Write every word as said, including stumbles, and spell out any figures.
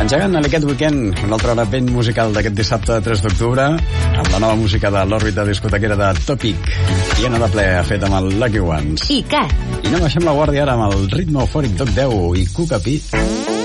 Engegant aquest weekend, una altra hora ben musical d'aquest dissabte tres d'octubre, amb la nova música de l'òrbita discotequera de Topic, i anada ple fet amb el Lucky Ones. I Cat. I no baixem la guàrdia ara amb el ritme eufòric Doc deu i Cuca Pit.